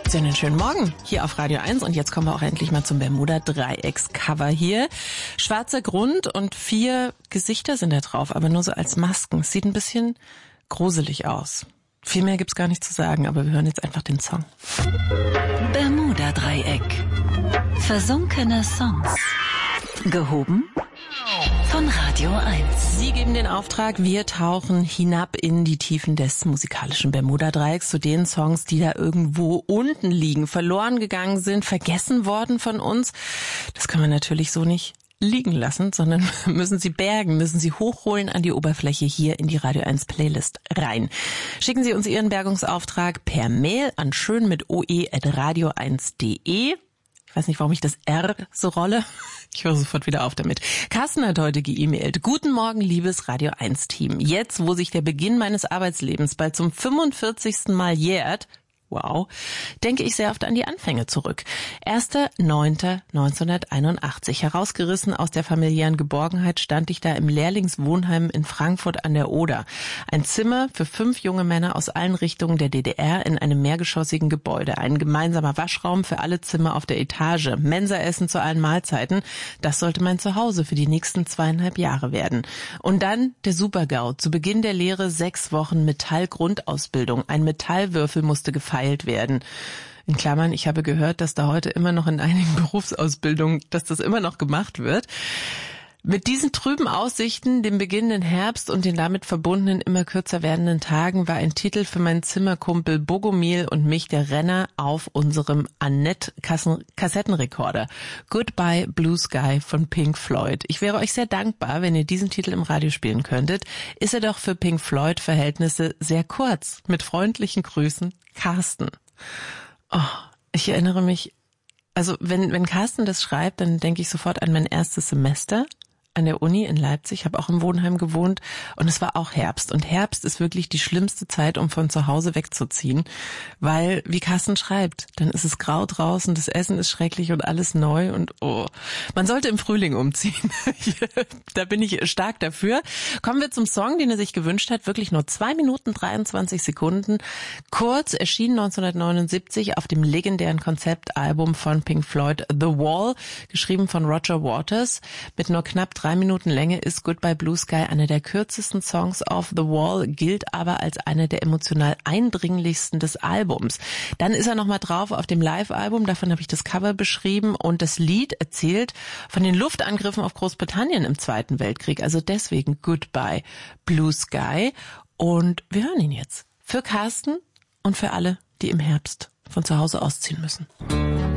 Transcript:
gibt's ja einen schönen Morgen hier auf Radio 1 und jetzt kommen wir auch endlich mal zum Bermuda-Dreieckscover hier. Schwarzer Grund und 4 Gesichter sind da drauf, aber nur so als Masken. Sieht ein bisschen gruselig aus. Viel mehr gibt's gar nicht zu sagen, aber wir hören jetzt einfach den Song. Bermuda-Dreieck. Versunkene Songs. Gehoben von Radio 1. Sie geben den Auftrag, wir tauchen hinab in die Tiefen des musikalischen Bermuda-Dreiecks zu den Songs, die da irgendwo unten liegen, verloren gegangen sind, vergessen worden von uns. Das können wir natürlich so nicht liegen lassen, sondern müssen sie bergen, müssen sie hochholen an die Oberfläche hier in die Radio 1 Playlist rein. Schicken Sie uns Ihren Bergungsauftrag per Mail an schön mit oe@radio1.de. Ich weiß nicht, warum ich das R so rolle. Ich höre sofort wieder auf damit. Carsten hat heute geemailt. Guten Morgen, liebes Radio 1 Team. Jetzt, wo sich der Beginn meines Arbeitslebens bald zum 45. Mal jährt, wow, denke ich sehr oft an die Anfänge zurück. 1.9.1981. Herausgerissen aus der familiären Geborgenheit stand ich da im Lehrlingswohnheim in Frankfurt an der Oder. Ein Zimmer für 5 junge Männer aus allen Richtungen der DDR in einem mehrgeschossigen Gebäude. Ein gemeinsamer Waschraum für alle Zimmer auf der Etage. Mensaessen zu allen Mahlzeiten. Das sollte mein Zuhause für die nächsten 2,5 Jahre werden. Und dann der Super-GAU. Zu Beginn der Lehre 6 Wochen Metallgrundausbildung. Ein Metallwürfel musste gefeilt werden. In Klammern, ich habe gehört, dass da heute immer noch in einigen Berufsausbildungen, dass das immer noch gemacht wird. Mit diesen trüben Aussichten, dem beginnenden Herbst und den damit verbundenen immer kürzer werdenden Tagen war ein Titel für meinen Zimmerkumpel Bogomil und mich der Renner auf unserem Annette-Kassettenrekorder. Goodbye Blue Sky von Pink Floyd. Ich wäre euch sehr dankbar, wenn ihr diesen Titel im Radio spielen könntet. Ist er doch für Pink Floyd-Verhältnisse sehr kurz. Mit freundlichen Grüßen, Carsten. Oh, ich erinnere mich, also wenn Carsten das schreibt, dann denke ich sofort an mein erstes Semester an der Uni in Leipzig, habe auch im Wohnheim gewohnt und es war auch Herbst. Und Herbst ist wirklich die schlimmste Zeit, um von zu Hause wegzuziehen, weil, wie Carsten schreibt, dann ist es grau draußen, das Essen ist schrecklich und alles neu und oh, man sollte im Frühling umziehen. Da bin ich stark dafür. Kommen wir zum Song, den er sich gewünscht hat, wirklich nur 2 Minuten 23 Sekunden. Kurz, erschien 1979 auf dem legendären Konzeptalbum von Pink Floyd The Wall, geschrieben von Roger Waters. Mit nur knapp 3 Minuten Länge ist Goodbye Blue Sky einer der kürzesten Songs auf The Wall, gilt aber als einer der emotional eindringlichsten des Albums. Dann ist er nochmal drauf auf dem Live-Album, davon habe ich das Cover beschrieben, und das Lied erzählt von den Luftangriffen auf Großbritannien im Zweiten Weltkrieg, also deswegen Goodbye Blue Sky. Und wir hören ihn jetzt. Für Carsten und für alle, die im Herbst von zu Hause ausziehen müssen.